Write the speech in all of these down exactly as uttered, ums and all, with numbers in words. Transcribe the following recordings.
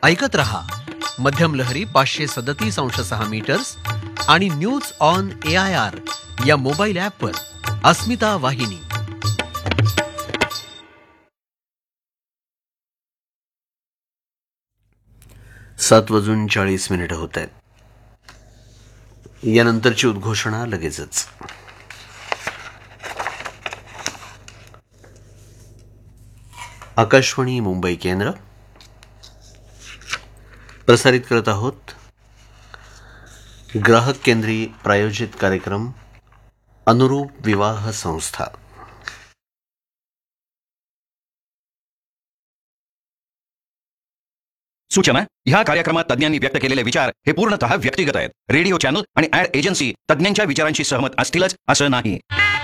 ऐकत रहा मध्यम लहरी पाचशे सदतीस अंश सहा मीटर्स आणि news on A I R या मोबाईल ॲपवर अस्मिता वाहिनी. सात वाजून चाळीस मिनिटं होत आहेत. यानंतरची उद्घोषणा लगेचच. आकाशवाणी मुंबई केंद्र प्रसारित करत आहोत ग्राहक केंद्री प्रायोजित कार्यक्रम अनुरूप विवाह संस्था. सूचना: ह्या कार्यक्रमात तज्ञांनी व्यक्त केलेले विचार हे पूर्णतः व्यक्तिगत आहेत. रेडिओ चॅनल आणि ॲड एजन्सी तज्ञांच्या विचारांशी सहमत असतीलच असं नाही.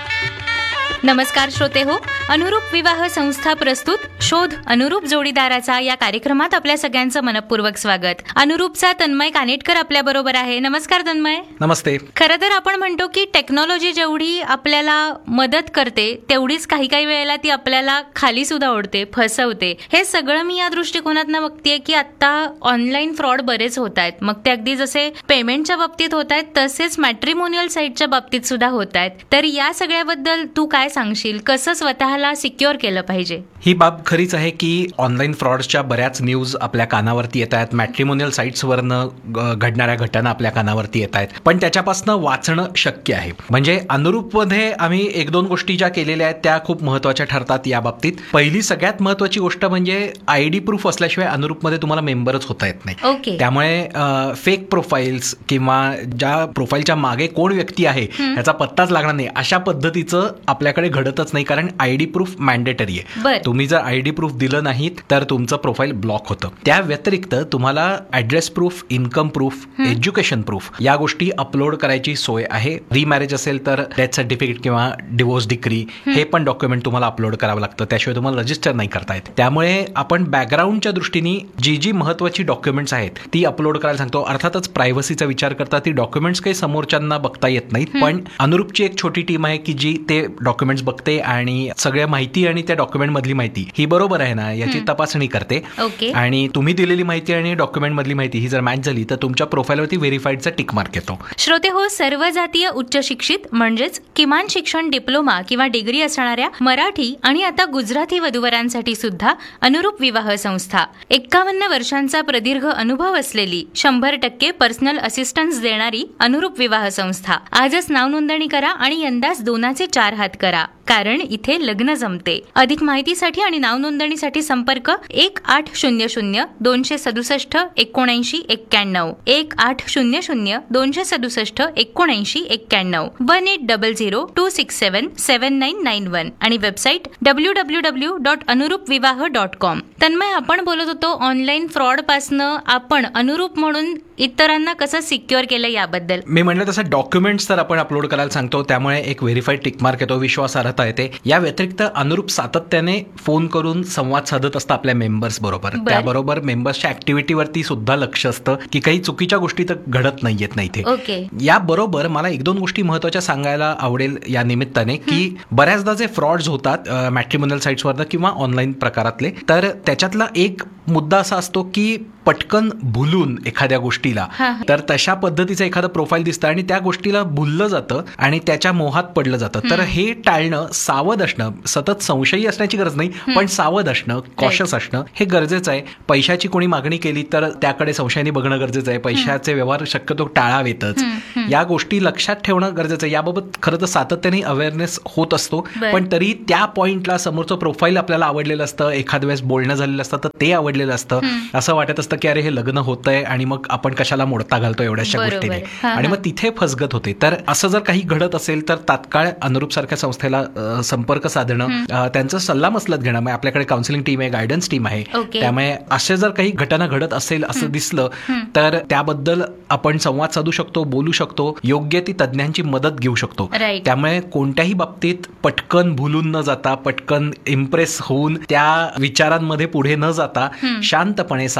नमस्कार श्रोते हो, अनुरूप विवाह संस्था प्रस्तुत शोध अनुरूप जोडीदाराचा या कार्यक्रमात आपल्या सगळ्यांचं मनपूर्वक स्वागत. अनुरूपचा तन्मय कानेटकर आपल्या बरोबर आहे. नमस्कार तन्मय. नमस्ते. खरं तर आपण म्हणतो की टेक्नॉलॉजी जेवढी आपल्याला मदत करते तेवढीच काही काही वेळेला ती आपल्याला खाली सुद्धा ओढते, फसवते. हे सगळं मी या दृष्टिकोनातनं बघतेय की आता ऑनलाईन फ्रॉड बरेच होत आहेत. मग ते अगदी जसे पेमेंटच्या बाबतीत होत आहेत तसेच मॅट्रिमोनियल साईटच्या बाबतीत सुद्धा होत आहेत. तर या सगळ्याबद्दल तू काय सांगशील? कसं स्वतःला सिक्युअर केलं पाहिजे? ही बाब खरीच आहे की ऑनलाईन फ्रॉड्सच्या बऱ्याच न्यूज आपल्या कानावरती येत आहेत. मॅट्रिमोनियल साईट्सवरनं घडणाऱ्या घटना आपल्या कानावरती येत आहेत. पण त्याच्यापासून वाचणं शक्य आहे. म्हणजे अनुरूपमध्ये आम्ही एक दोन गोष्टी ज्या केलेल्या आहेत त्या खूप महत्त्वाच्या ठरतात या बाबतीत. पहिली सगळ्यात महत्त्वाची गोष्ट म्हणजे आय डी प्रूफ असल्याशिवाय अनुरूपमध्ये तुम्हाला मेंबरच होता येत नाही. ओके. त्यामुळे फेक प्रोफाईल्स किंवा ज्या प्रोफाईलच्या मागे कोण व्यक्ती आहे ह्याचा पत्ताच लागणार नाही अशा पद्धतीचं आपल्याकडे घडतच नाही, कारण आयडी प्रूफ मॅन्डेटरी आहे. तुम्ही जर आयडी प्रूफ दिलं नाहीत तर तुमचं प्रोफाईल ब्लॉक होतं. त्या व्यतिरिक्त तुम्हाला address proof, income proof, education proof या गोष्टी अपलोड करायची सोय आहे. रिमॅरेज असेल तर डेथ सर्टिफिकेट किंवा डिवोर्स डिक्री हे पण डॉक्युमेंट तुम्हाला अपलोड करावं लागतं. त्याशिवाय तुम्हाला रजिस्टर नाही करता येत. त्यामुळे आपण बॅकग्राऊंडच्या दृष्टीने जी जी महत्वाची डॉक्युमेंट्स आहेत ती अपलोड करायला सांगतो. अर्थातच प्रायव्हसीचा विचार करता ती डॉक्युमेंट्स काही समोरच्यांना बघता येत नाहीत, पण अनुरूपची एक छोटी टीम आहे की जी ते डॉक्युमेंट्स बघते आणि सगळ्या माहिती आणि त्या डॉक्युमेंट मधली माहिती ही बरोबर आहे ना याची तपासणी करते. आणि तुम्ही दिलेली माहिती आणि डॉक्युमेंट मधली माहिती ही जर मॅच झाली तर तुमच्या प्रोफाईलवरती व्हेरीफाईडचा टिक मार्क येतो. श्रोते हो, सर्व जातीय उच्च शिक्षित म्हणजेच किमान शिक्षण डिप्लोमा किंवा डिग्री असणाऱ्या मराठी आणि आता गुजराती वधूवरांसाठी सुद्धा अनुरूप विवाह संस्था, एक्कावन्न वर्षांचा प्रदीर्घ अनुभव असलेली, शंभर टक्के पर्सनल असिस्टन्स देणारी अनुरूप विवाह संस्था. आजच नाव नोंदणी करा आणि यंदाच दोनाचे चार हात करा, कारण इथे लग्न जमते. अधिक माहितीसाठी आणि नाव नोंदणीसाठी संपर्क एक आठ शून्य शून्य दोनशे सदुसष्ट एकोणऐंशी एक्क्याण्णव एक आठ शून्य शून्य दोनशे सदुसष्ट एकोणऐंशी एक्क्याण्णव one eight double zero to six seven seven nine nine one आणि website W W W dot अनुरूप विवाह डॉट कॉम. तन्मय, आपण बोलत होतो ऑनलाईन फ्रॉड पासनं आपण अनुरूप म्हणून इतरांना कसं सिक्युअर केलं याबद्दल. मी म्हणलं तसं डॉक्युमेंट्स तर आपण अपलोड करायला सांगतो, त्यामुळे एक व्हेरीफाईड टिकमार्क येतो, विश्वासार्हता येते. या व्यतिरिक्त अनुरूप सातत्याने फोन करून संवाद साधत असतं आपल्या मेंबर्स बरोबर. त्याबरोबर मेंबर्सच्या ऍक्टिव्हिटीवरती सुद्धा लक्ष असतं की काही चुकीच्या गोष्टी तर घडत नाहीयेत ना इथे. याबरोबर मला एक दोन गोष्टी महत्वाच्या सांगायला आवडेल या निमित्ताने की बऱ्याचदा जे फ्रॉड्स होतात मॅट्रिमोनियल साईट्सवरनं किंवा ऑनलाईन प्रकारातले, तर त्याच्यातला एक मुद्दा असा असतो की पटकन भुलून एखाद्या गोष्टीला, तर तशा पद्धतीचं एखादं प्रोफाईल दिसतं आणि त्या गोष्टीला भुललं जातं आणि त्याच्या मोहात पडलं जातं. तर हे टाळणं, सावध असणं, सतत संशयी असण्याची गरज नाही पण सावध असणं, कॉशस असणं हे गरजेचं आहे. पैशाची कोणी मागणी केली तर त्याकडे संशयाने बघणं गरजेचं आहे. पैशाचे व्यवहार शक्यतो टाळावेतच. या गोष्टी लक्षात ठेवणं गरजेचं आहे. याबाबत खरं तर सातत्याने अवेअरनेस होत असतो, पण तरी त्या पॉइंटला समोरचं प्रोफाईल आपल्याला आवडलेलं असतं, एखाद्या वेळेस बोलणं झालेलं असतं तर ते आवडलेलं असतं. असं वाटत असतं की अरे हे लग्न होतंय आणि मग आपण कशाला मोडता घालतो एवढ्याशा गोष्टीने, आणि मग तिथे फसगत होते. तर असं जर काही घडत असेल तर तात्काळ अनुरूप सारख्या संस्थेला संपर्क साधणं, त्यांचं सल्लामसलत घेणं. मग आपल्याकडे काउन्सिलिंग टीम आहे, गायडन्स टीम आहे. त्यामुळे असे जर काही घटना घडत असेल असं दिसलं तर त्याबद्दल आपण संवाद साधू शकतो, बोलू शकतो, योग्य ती तज्ञांची मदत घेऊ शकतो. त्यामुळे कोणत्याही बाबतीत पटकन भुलून न जाता, पटकन इम्प्रेस होऊन त्या विचारांमध्ये पुढे न जाता शांतपणे, सावधपणे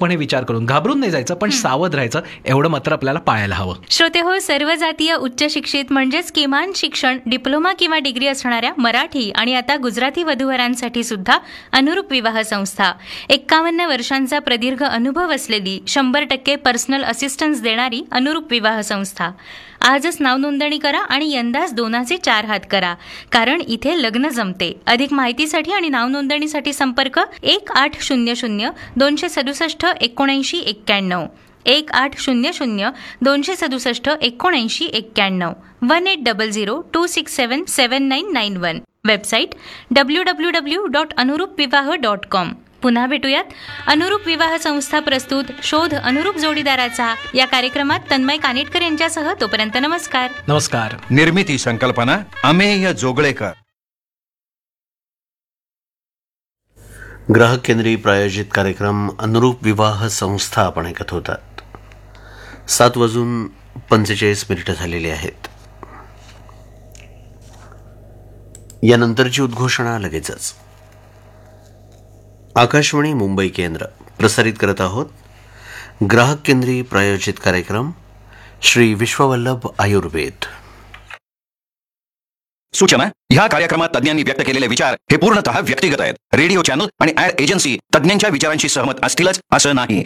सावधपणे विचार करून घाबरून नाही जायचं, पण सावध राहायचं एवढं मात्र आपल्याला पाळायला हवं. श्रोते हो, सर्व जातीय उच्च शिक्षित म्हणजेच किमान शिक्षण डिप्लोमा किंवा डिग्री असणाऱ्या मराठी आणि आता गुजराती वधूवरांसाठी सुद्धा अनुरूप विवाह संस्था, एक्कावन्न वर्षांचा प्रदीर्घ अनुभव असलेली, शंभर टक्के पर्सनल असिस्टन्स देणारी अनुरूप विवाह संस्था. आजच नाव नोंदणी करा आणि यंदाच दोनाचे चार हात करा, कारण इथे लग्न जमते. अधिक माहितीसाठी आणि नाव नोंदणीसाठी संपर्क एक आठ शून्य शून्य दोनशे सदुसष्ट एकोणऐंशी एक्क्याण्णव एक आठ शून्य शून्य दोनशे सदुसष्ट एकोणऐंशी एक्क्याण्णव one eight double zero to six seven seven nine nine one. Website W W W dot अनुरूप विवाह डॉट कॉम. पुन्हा भेटूयात अनुरूप विवाह संस्था प्रस्तुत शोध अनुरूप जोडीदाराचा या कार्यक्रमात तन्मय कानेटकर यांच्यासह. तोपर्यंत नमस्कार. नमस्कार. निर्मिती संकल्पना अमेय जोगळेकर. ग्राहक केंद्री प्रायोजित कार्यक्रम अनुरूप विवाह संस्था आपण ऐकत होतात. सात वाजून पंचेचाळीस मिनिटं झालेली आहेत. यानंतरची उद्घोषणा लगेचच. आकाशवाणी मुंबई केंद्र प्रसारित करत आहोत ग्राहक केंद्री प्रायोजित कार्यक्रम श्री विश्ववल्लभ आयुर्वेद. सूचना: ह्या कार्यक्रमात तज्ञांनी व्यक्त केलेले विचार हे पूर्णतः व्यक्तिगत आहेत. रेडिओ चॅनल आणि ऍड एजन्सी तज्ञांच्या विचारांशी सहमत असतीलच असं नाही.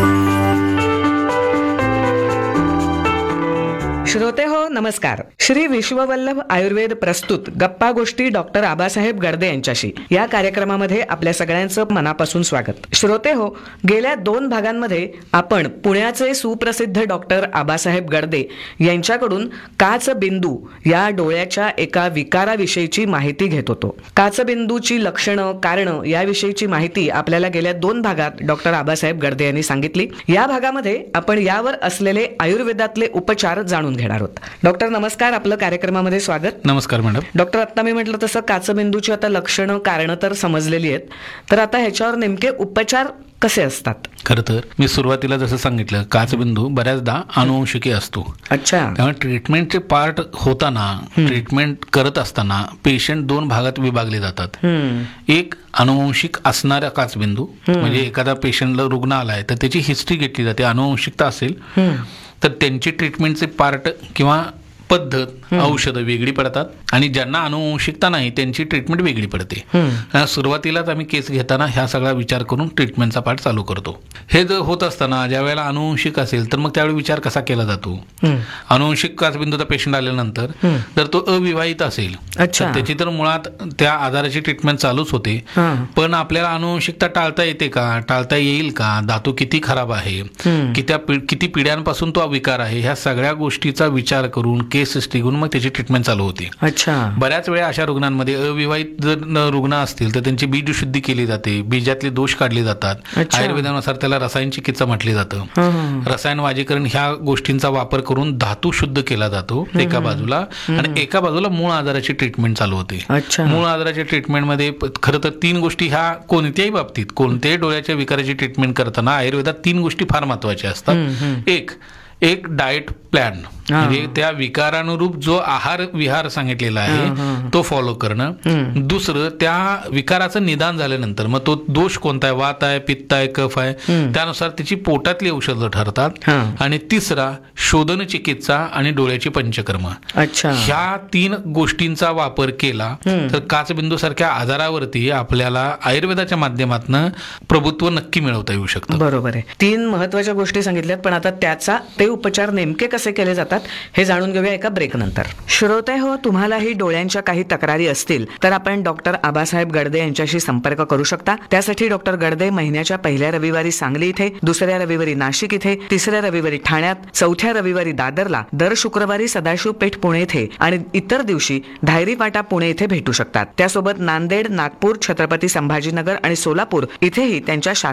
श्रोते हो, नमस्कार. श्री विश्ववल्लभ आयुर्वेद प्रस्तुत गप्पा गोष्टी डॉक्टर आबासाहेब गडदे यांच्याशी या कार्यक्रमामध्ये आपल्या सगळ्यांचं मनापासून स्वागत. श्रोते हो, गेल्या दोन भागांमध्ये आपण पुण्याचे सुप्रसिद्ध डॉक्टर आबासाहेब गडदे यांच्याकडून काचबिंदू या डोळ्याच्या एका विकाराविषयीची माहिती घेत होतो. काचबिंदूची लक्षणं, कारणं याविषयीची माहिती आपल्याला गेल्या दोन भागात डॉक्टर आबासाहेब गडदे यांनी सांगितली. या भागामध्ये आपण यावर असलेले आयुर्वेदातले उपचार जाणून घेणार आहोत. डॉक्टर नमस्कार, आपलं कार्यक्रमामध्ये स्वागत. नमस्कार मॅडम. डॉक्टर, आता मी म्हटलं तसं काचबिंदूची आता लक्षणं, कारणं तर समजलेली आहेत, तर आता ह्याच्यावर नेमके उपचार कसे असतात? खरं तर मी सुरुवातीला जसं सांगितलं, काचबिंदू बऱ्याचदा अनुवंशिकी असतो. अच्छा. त्यामुळे ट्रीटमेंटचे पार्ट होताना, ट्रीटमेंट करत असताना पेशंट दोन भागात विभागले जातात. एक अनुवंशिक असणारा काचबिंदू, म्हणजे एखादा पेशंटला रुग्ण आलाय तर त्याची हिस्ट्री घेतली जाते. अनुवंशिकता असेल तर त्यांची ट्रीटमेंटचे पार्ट किंवा पद्धत, औषधं वेगळी पडतात, आणि ज्यांना अनुवंशिकता नाही त्यांची ट्रीटमेंट वेगळी पडते. सुरुवातीलाच आम्ही केस घेताना ह्या सगळा विचार करून ट्रीटमेंटचा पार्ट चालू करतो. हे जर होत असताना ज्या वेळेला अनुवंशिक असेल तर मग त्यावेळी विचार कसा केला जातो? अनुवंशिक काचबिंदूचा पेशंट आल्यानंतर जर तो अविवाहित असेल तर त्याची तर मुळात त्या आजाराची ट्रीटमेंट चालूच होते. पण आपल्याला अनुवंशिकता टाळता येते का, टाळता येईल का, धातू किती खराब आहे, किती किती पिढ्यांपासून तो विकार आहे, ह्या सगळ्या गोष्टीचा विचार करून केस हिस्ट्री घेऊन मग त्याची ट्रीटमेंट चालू होती. अच्छा. बऱ्याच वेळा अशा रुग्णांमध्ये अविवाहित जर रुग्ण असतील तर त्यांची बीज शुद्धी केली जाते, बीजातले दोष काढले जातात. आयुर्वेदानुसार त्याला रसायन चिकित्सा म्हटले जातं. रसायन वाजीकरण ह्या गोष्टींचा वापर करून धातू शुद्ध केला जातो एका बाजूला, आणि एका बाजूला मूळ आजाराची ट्रीटमेंट चालू होते. मूळ आजाराच्या ट्रीटमेंटमध्ये खरं तर तीन गोष्टी ह्या कोणत्याही बाबतीत, कोणत्याही डोळ्याच्या विकाराची ट्रीटमेंट करताना आयुर्वेदात तीन गोष्टी फार महत्वाच्या असतात. एक एक डाएट प्लॅन, म्हणजे त्या विकारानुरूप जो आहार विहार सांगितलेला आहे तो फॉलो करणं. दुसरं, त्या विकाराचं निदान झाल्यानंतर मग तो दोष कोणता आहे, वात आहे, पित्त आहे, कफ आहे, त्यानुसार त्याची पोटातली औषधं ठरतात. आणि तिसरा, शोधन चिकित्सा आणि डोळ्याची पंचकर्म. ह्या तीन गोष्टींचा वापर केला तर काचबिंदू सारख्या आजारावरती आपल्याला आयुर्वेदाच्या माध्यमातून प्रभुत्व नक्की मिळवता येऊ शकतं. बरोबर आहे. तीन महत्वाच्या गोष्टी सांगितल्यात, पण आता त्याचा ते उपचार नेमके कसे केले जातात हे जाणून घेऊया एका ब्रेक नंतर. श्रोते हो, तुम्हालाही डोळ्यांच्या काही तक्रारी असतील तर आपण डॉक्टर आबासाहेब गडदे यांच्याशी संपर्क करू शकता. त्यासाठी डॉक्टर गडदे महिन्याच्या पहिल्या रविवारी सांगली इथे, दुसऱ्या रविवारी नाशिक इथे, तिसऱ्या रविवारी ठाण्यात, चौथ्या रविवारी दादरला, दर शुक्रवारी सदाशिव पेठ पुणे इथे आणि इतर दिवशी धायरी फाटा पुणे इथे भेटू शकतात. त्यासोबत नांदेड, नागपूर, छत्रपती संभाजीनगर आणि सोलापूर इथेही त्यांच्या